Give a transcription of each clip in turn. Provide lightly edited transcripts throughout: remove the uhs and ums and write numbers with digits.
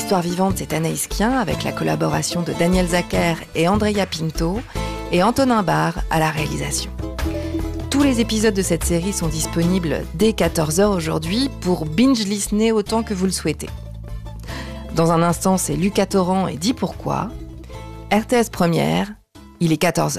Histoire vivante, c'est Anaïs Kien avec la collaboration de Daniel Zacher et Andrea Pinto et Antonin Barre à la réalisation. Tous les épisodes de cette série sont disponibles dès 14h aujourd'hui pour binge-listener autant que vous le souhaitez. Dans un instant, c'est Lucas Torrent et Dis pourquoi. RTS Première, il est 14h.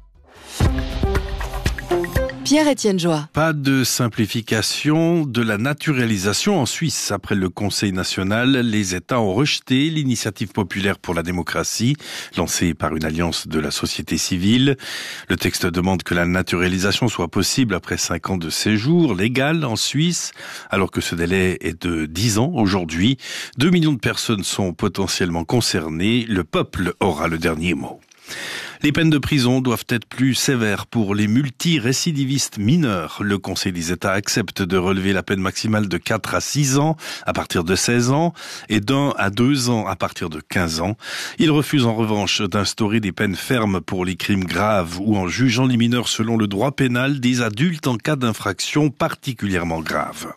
Pierre-Étienne Joie. Pas de simplification de la naturalisation en Suisse. Après le Conseil national, les États ont rejeté l'initiative populaire pour la démocratie, lancée par une alliance de la société civile. Le texte demande que la naturalisation soit possible après 5 ans de séjour légal en Suisse, alors que ce délai est de 10 ans aujourd'hui. 2 millions de personnes sont potentiellement concernées. Le peuple aura le dernier mot. Les peines de prison doivent être plus sévères pour les multirécidivistes mineurs. Le Conseil des États accepte de relever la peine maximale de 4 à 6 ans à partir de 16 ans et d'1 à 2 ans à partir de 15 ans. Il refuse en revanche d'instaurer des peines fermes pour les crimes graves ou en jugeant les mineurs selon le droit pénal des adultes en cas d'infraction particulièrement grave.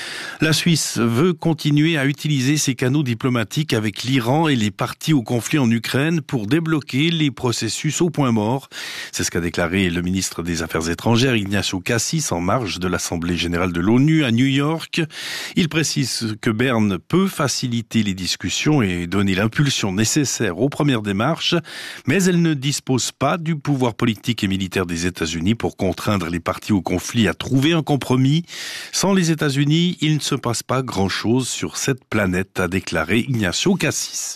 La Suisse veut continuer à utiliser ses canaux diplomatiques avec l'Iran et les parties au conflit en Ukraine pour débloquer les processus au point mort. C'est ce qu'a déclaré le ministre des Affaires étrangères Ignacio Cassis en marge de l'Assemblée générale de l'ONU à New York. Il précise que Berne peut faciliter les discussions et donner l'impulsion nécessaire aux premières démarches, mais elle ne dispose pas du pouvoir politique et militaire des États-Unis pour contraindre les parties au conflit à trouver un compromis. Sans les États-Unis, il ne se passe pas grand-chose sur cette planète, a déclaré Ignacio Cassis.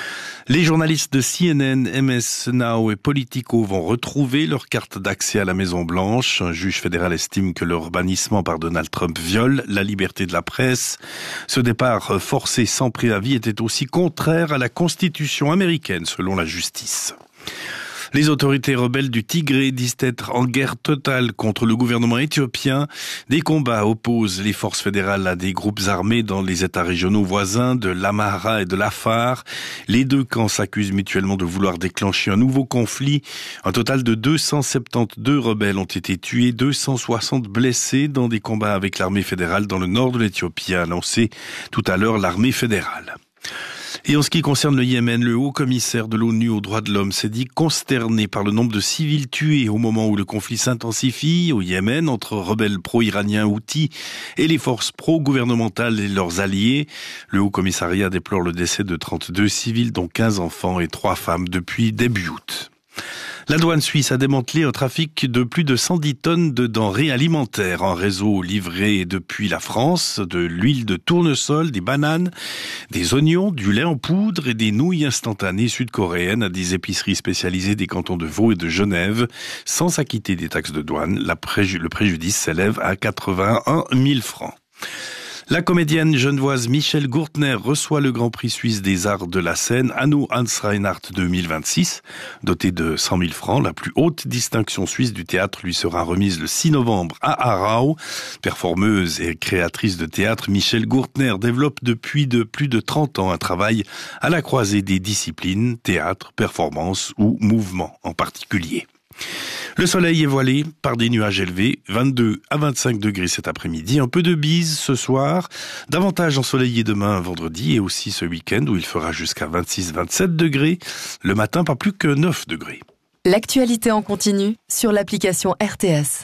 Les journalistes de CNN, MS Now et Politico vont retrouver leur carte d'accès à la Maison-Blanche. Un juge fédéral estime que leur bannissement par Donald Trump viole la liberté de la presse. Ce départ forcé sans préavis était aussi contraire à la Constitution américaine, selon la justice. Les autorités rebelles du Tigré disent être en guerre totale contre le gouvernement éthiopien. Des combats opposent les forces fédérales à des groupes armés dans les États régionaux voisins de l'Amhara et de l'Afar. Les deux camps s'accusent mutuellement de vouloir déclencher un nouveau conflit. Un total de 272 rebelles ont été tués, 260 blessés dans des combats avec l'armée fédérale dans le nord de l'Éthiopie, a annoncé tout à l'heure l'armée fédérale. Et en ce qui concerne le Yémen, le haut-commissaire de l'ONU aux droits de l'homme s'est dit consterné par le nombre de civils tués au moment où le conflit s'intensifie au Yémen entre rebelles pro-iraniens Houthis et les forces pro-gouvernementales et leurs alliés. Le haut-commissariat déplore le décès de 32 civils, dont 15 enfants et 3 femmes depuis début août. La douane suisse a démantelé un trafic de plus de 110 tonnes de denrées alimentaires en réseau livré depuis la France, de l'huile de tournesol, des bananes, des oignons, du lait en poudre et des nouilles instantanées sud-coréennes à des épiceries spécialisées des cantons de Vaud et de Genève, sans s'acquitter des taxes de douane. Le préjudice s'élève à 81 000 francs. La comédienne genevoise Michèle Gourtner reçoit le Grand Prix suisse des arts de la scène Hanno Hans Reinhardt 2026. Dotée de 100 000 francs, la plus haute distinction suisse du théâtre lui sera remise le 6 novembre à Aarau. Performeuse et créatrice de théâtre, Michèle Gourtner développe depuis plus de 30 ans un travail à la croisée des disciplines, théâtre, performance ou mouvement en particulier. Le soleil est voilé par des nuages élevés, 22 à 25 degrés cet après-midi, un peu de bise ce soir, davantage ensoleillé demain vendredi et aussi ce week-end où il fera jusqu'à 26-27 degrés, le matin pas plus que 9 degrés. L'actualité en continu sur l'application RTS.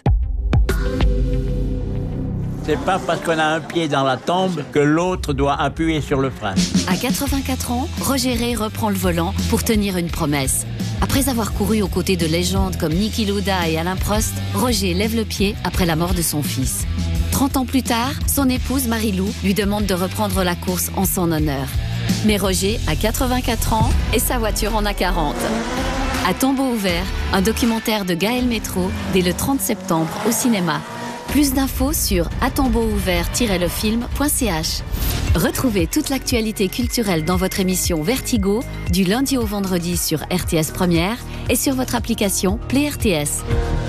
C'est pas parce qu'on a un pied dans la tombe que l'autre doit appuyer sur le frein. À 84 ans, Roger Ray reprend le volant pour tenir une promesse. Après avoir couru aux côtés de légendes comme Niki Lauda et Alain Prost, Roger lève le pied après la mort de son fils. 30 ans plus tard, son épouse Marie-Lou lui demande de reprendre la course en son honneur. Mais Roger a 84 ans et sa voiture en a 40. À tombeau ouvert, un documentaire de Gaël Métro dès le 30 septembre au cinéma. Plus d'infos sur atombeauouvert-lefilm.ch. Retrouvez toute l'actualité culturelle dans votre émission Vertigo du lundi au vendredi sur RTS Première et sur votre application Play RTS.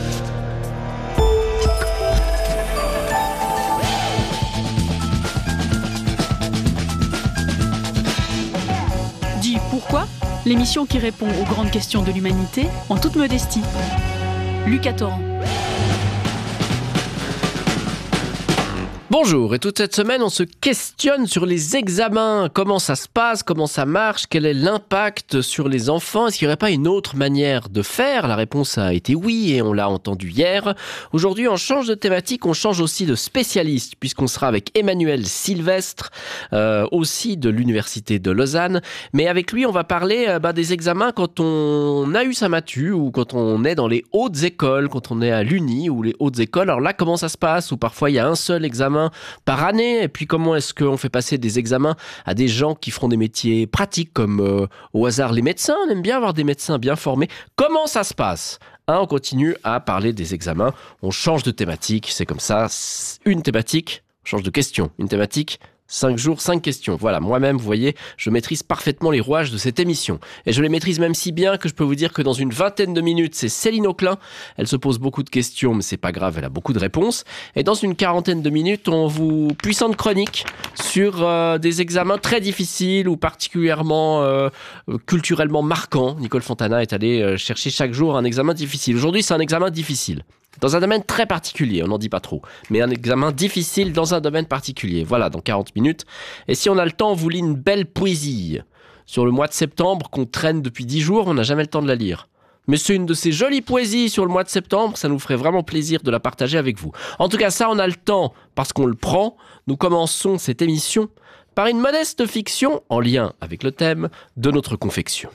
Dis pourquoi ? L'émission qui répond aux grandes questions de l'humanité en toute modestie. Lucas Torrent. Bonjour, et toute cette semaine, on se questionne sur les examens. Comment ça se passe? Comment ça marche? Quel est l'impact sur les enfants? Est-ce qu'il n'y aurait pas une autre manière de faire? La réponse a été oui, et on l'a entendu hier. Aujourd'hui, on change de thématique, on change aussi de spécialiste, puisqu'on sera avec Emmanuel Sylvestre, aussi de l'Université de Lausanne. Mais avec lui, on va parler des examens quand on a eu sa matu, ou quand on est dans les hautes écoles, quand on est à l'Uni ou les hautes écoles. Alors là, comment ça se passe? Ou parfois, il y a un seul examen par année, et puis comment est-ce qu'on fait passer des examens à des gens qui feront des métiers pratiques comme au hasard les médecins. On aime bien avoir des médecins bien formés. Comment ça se passe? On continue à parler des examens, on change de thématique, c'est comme ça, une thématique, on change de question, une thématique, 5 jours, 5 questions. Voilà, moi-même, vous voyez, je maîtrise parfaitement les rouages de cette émission. Et je les maîtrise même si bien que je peux vous dire que dans une vingtaine de minutes, c'est Céline Auclin. Elle se pose beaucoup de questions, mais c'est pas grave, elle a beaucoup de réponses. Et dans une quarantaine de minutes, on vous puissante chronique sur des examens très difficiles ou particulièrement culturellement marquants. Nicole Fontana est allée chercher chaque jour un examen difficile. Aujourd'hui, c'est un examen difficile. Dans un domaine très particulier, on n'en dit pas trop, mais un examen difficile dans un domaine particulier. Voilà, dans 40 minutes. Et si on a le temps, on vous lit une belle poésie sur le mois de septembre qu'on traîne depuis 10 jours, on n'a jamais le temps de la lire. Mais c'est une de ces jolies poésies sur le mois de septembre, ça nous ferait vraiment plaisir de la partager avec vous. En tout cas, ça, on a le temps parce qu'on le prend. Nous commençons cette émission par une modeste fiction en lien avec le thème de notre confection.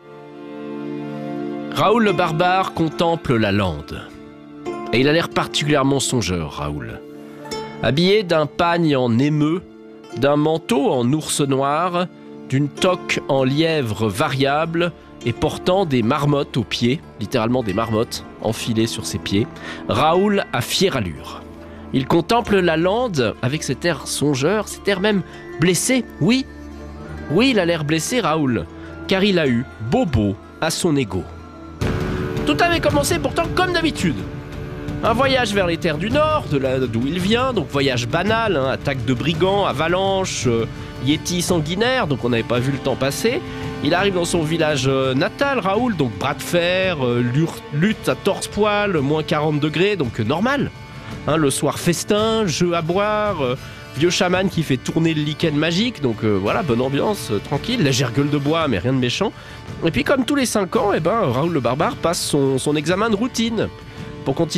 Raoul le Barbare contemple la lande. Et il a l'air particulièrement songeur, Raoul. Habillé d'un pagne en émeu, d'un manteau en ours noir, d'une toque en lièvre variable et portant des marmottes aux pieds, littéralement des marmottes enfilées sur ses pieds, Raoul a fière allure. Il contemple la lande avec cet air songeur, cet air même blessé, oui. Oui, il a l'air blessé, Raoul, car il a eu bobo à son ego. Tout avait commencé pourtant comme d'habitude. Un voyage vers les terres du Nord, d'où il vient, donc voyage banal, attaque de brigands, avalanche, yéti sanguinaire, donc on n'avait pas vu le temps passer. Il arrive dans son village natal, Raoul, donc bras de fer, lutte à torse-poil, moins 40 degrés, donc normal. Le soir festin, jeu à boire, vieux chaman qui fait tourner le lichen magique, donc voilà, bonne ambiance, tranquille, légère gueule de bois, mais rien de méchant. Et puis comme tous les 5 ans, Raoul le Barbare passe son examen de routine pour continuer